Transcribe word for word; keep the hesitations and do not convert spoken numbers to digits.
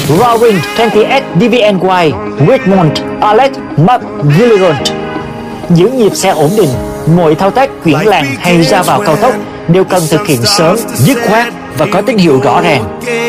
Roaring twenty-eight D V N Y Richmond Alex McGilligan. Giữ nhịp xe ổn định, mọi thao tác chuyển làn hay ra vào cao tốc đều cần thực hiện sớm, dứt khoát và có tín hiệu rõ ràng.